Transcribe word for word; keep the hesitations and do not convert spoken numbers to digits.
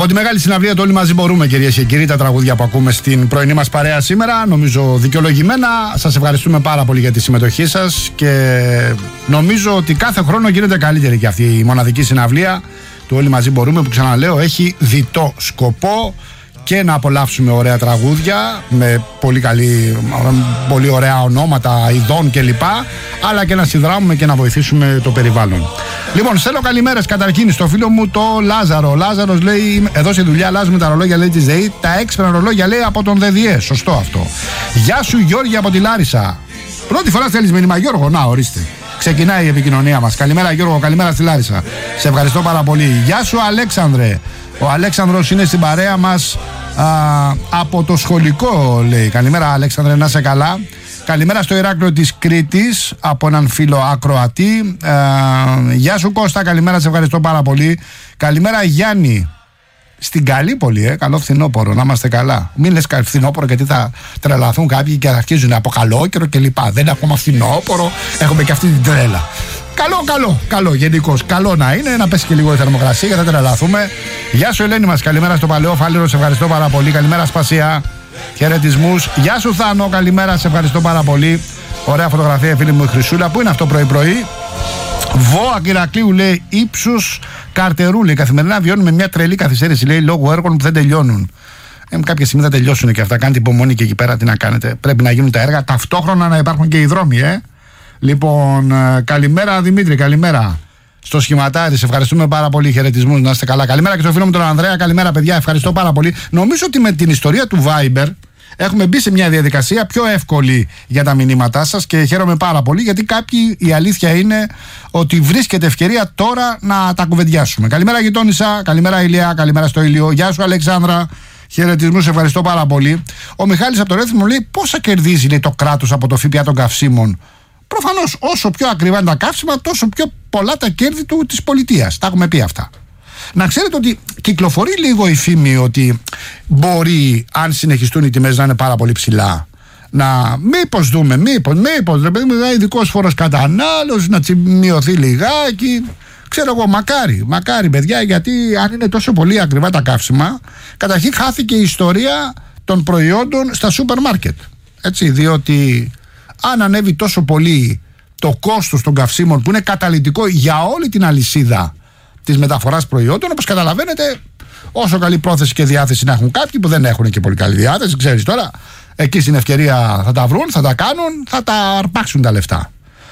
Από τη μεγάλη συναυλία του Όλοι Μαζί Μπορούμε, κυρίες και κύριοι, τα τραγούδια που ακούμε στην πρωινή μας παρέα σήμερα, νομίζω δικαιολογημένα. Σας ευχαριστούμε πάρα πολύ για τη συμμετοχή σας και νομίζω ότι κάθε χρόνο γίνεται καλύτερη και αυτή η μοναδική συναυλία του Όλοι Μαζί Μπορούμε, που ξαναλέω έχει διτό σκοπό και να απολαύσουμε ωραία τραγούδια με πολύ, καλή, πολύ ωραία ονόματα ειδών κλπ, αλλά και να συνδράμουμε και να βοηθήσουμε το περιβάλλον. Λοιπόν, στέλνω καλημέρες καταρχήν στο φίλο μου το Λάζαρο. Ο Λάζαρος λέει: εδώ στη δουλειά αλλάζουμε τα ρολόγια, λέει, της ΔΕΗ. Τα έξυπνα ρολόγια, λέει, από τον ΔΔΕ. Σωστό αυτό. Γεια σου, Γιώργη, από τη Λάρισα. Πρώτη φορά στέλνεις μήνυμα, Γιώργο. Να, ορίστε. Ξεκινάει η επικοινωνία μας. Καλημέρα, Γιώργο, καλημέρα στη Λάρισα. Σε ευχαριστώ πάρα πολύ. Γεια σου, Αλέξανδρε. Ο Αλέξανδρος είναι στην παρέα μας α, από το σχολικό, λέει. Καλημέρα, Αλέξανδρε, να είσαι καλά. Καλημέρα στο Ηράκλειο της Κρήτης από έναν φίλο ακροατή. Α, γεια σου, Κώστα, καλημέρα, σε ευχαριστώ πάρα πολύ. Καλημέρα, Γιάννη. Στην Καλύπολη, ε, καλό φθινόπωρο, να είμαστε καλά. Μην λες φθινόπωρο, γιατί θα τρελαθούν κάποιοι και θα αρχίζουν από καλό καιρό κλπ. Δεν έχουμε φθινόπωρο, έχουμε και αυτή την τρέλα. Καλό, καλό, καλό γενικώς. Καλό να είναι, να πέσει και λίγο η θερμοκρασία και θα τρελαθούμε. Γεια σου, Ελένη μας, καλημέρα στο Παλαιό Φάληρο, σε ευχαριστώ πάρα πολύ. Καλημέρα, Σπασία. Χαιρετισμούς. Γεια σου, Θάνο, καλημέρα, σε ευχαριστώ πάρα πολύ. Ωραία φωτογραφία, φίλη μου η Χρυσούλα. Πού είναι αυτό πρωί-πρωί? Βόα Ηρακλείου, λέει, ύψους Καρτερού, λέει. Καθημερινά βιώνουμε μια τρελή καθυστέρηση, λέει, λόγω έργων που δεν τελειώνουν. Ε, κάποια στιγμή θα τελειώσουν και αυτά. Κάντε υπομονή και εκεί πέρα, τι να κάνετε. Πρέπει να γίνουν τα έργα, ταυτόχρονα να υπάρχουν και οι δρόμοι, ε. Λοιπόν, καλημέρα, Δημήτρη, καλημέρα. Στο Σχηματάρι, σε ευχαριστούμε πάρα πολύ. Χαιρετισμούς, να είστε καλά. Καλημέρα και στο φίλο μου τον Ανδρέα. Καλημέρα, παιδιά, ευχαριστώ πάρα πολύ. Νομίζω ότι με την ιστορία του Viber έχουμε μπει σε μια διαδικασία πιο εύκολη για τα μηνύματά σας και χαίρομαι πάρα πολύ, γιατί κάποιοι, η αλήθεια είναι ότι βρίσκεται ευκαιρία τώρα να τα κουβεντιάσουμε. Καλημέρα, γειτόνισσα. Καλημέρα, Ηλία. Καλημέρα στο Ηλίο. Γεια σου, Αλεξάνδρα. Χαιρετισμούς, ευχαριστώ πάρα πολύ. Ο Μιχάλης από το Ρέθυμνο λέει: πόσα κερδίζει, λέει, το κράτος από το ΦΠΑ των καυσίμων? Προφανώς, όσο πιο ακριβά είναι τα καύσιμα, τόσο πιο πολλά τα κέρδη του της πολιτείας. Τα έχουμε πει αυτά. Να ξέρετε ότι κυκλοφορεί λίγο η φήμη ότι μπορεί, αν συνεχιστούν οι τιμές, να είναι πάρα πολύ ψηλά. Να μήπως δούμε, μήπως, μήπως, ρε παιδί μου, ειδικός φόρος κατανάλωσης, να μειωθεί λιγάκι. Ξέρω εγώ, μακάρι, μακάρι, παιδιά, γιατί αν είναι τόσο πολύ ακριβά τα καύσιμα, καταρχήν χάθηκε η ιστορία των προϊόντων στα σούπερ μάρκετ. Έτσι, διότι αν ανέβει τόσο πολύ το κόστος των καυσίμων, που είναι καταλυτικό για όλη την αλυσίδα της μεταφοράς προϊόντων, όπως καταλαβαίνετε, όσο καλή πρόθεση και διάθεση να έχουν κάποιοι, που δεν έχουν και πολύ καλή διάθεση, ξέρεις τώρα, εκεί στην ευκαιρία θα τα βρουν, θα τα κάνουν, θα τα αρπάξουν τα λεφτά.